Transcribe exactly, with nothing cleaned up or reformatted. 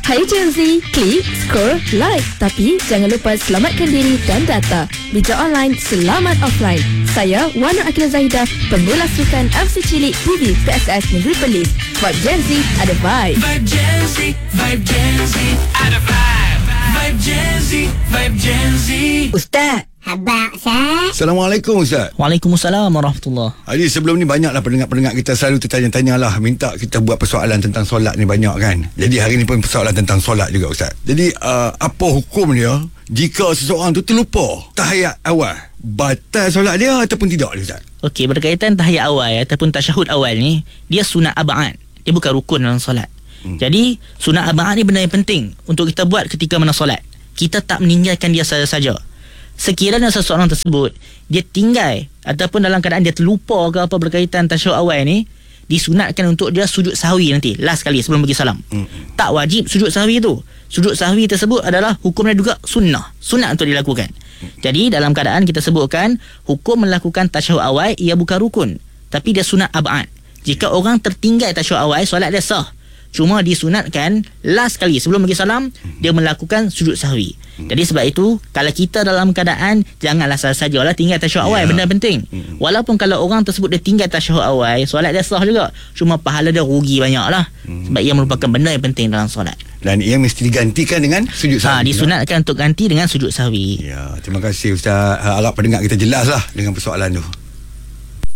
Hai Gen Z, klik, scroll, like. Tapi jangan lupa selamatkan diri dan data. Bijak online, selamat offline. Saya Wana Akila Zahidah, pemula sukan F C Cilik T V P S S Negeri Perlis. Vibe Gen Z ada vibe. Vibe Gen Z, Vibe Gen Z ada vibe. Vibe Gen Z, Vibe Gen Z. Ustaz, habaq Ustaz. Assalamualaikum Ustaz. Waalaikumsalam warahmatullahi. Jadi sebelum ni banyaklah pendengar-pendengar kita selalu tertanya-tanya lah, minta kita buat persoalan tentang solat ni banyak kan. Jadi hari ni pun persoalan tentang solat juga Ustaz. Jadi uh, apa hukum dia jika seseorang tu terlupa tahiyat awal? Batal solat dia ataupun tidak dia Ustaz? Okey, berkaitan tahiyat awal ataupun tasyahud awal ni, dia sunat ab'ad. Dia bukan rukun dalam solat. Hmm. Jadi sunat ab'ad ni benda yang penting untuk kita buat ketika mana solat. Kita tak meninggalkan dia saja-saja. Sekiranya seseorang tersebut dia tinggal ataupun dalam keadaan dia terlupa ke apa berkaitan tasyahud awal ni, disunatkan untuk dia sujud sahwi nanti last kali sebelum bagi salam. hmm. Tak wajib sujud sahwi tu. Sujud sahwi tersebut adalah hukumnya juga sunnah, sunat untuk dilakukan. hmm. Jadi dalam keadaan kita sebutkan hukum melakukan tasyahud awal, ia bukan rukun tapi dia sunat ab'ad. Jika orang tertinggal tasyahud awal, solat dia sah, cuma disunatkan last kali sebelum bagi salam dia melakukan sujud sahwi. Jadi sebab itu kalau kita dalam keadaan janganlah saja-sajalah tinggal tasyahud awal, yeah. Benda penting. hmm. Walaupun kalau orang tersebut dia tinggal tasyahud awal, solat dia sah juga, cuma pahala dia rugi banyaklah. hmm. Sebab ia merupakan benda yang penting dalam solat. Dan ia mesti digantikan dengan sujud sahwi. Ha, disunatkan lah untuk ganti dengan sujud sahwi. Ya, terima kasih Ustaz. Harap pendengar kita jelas lah dengan persoalan tu.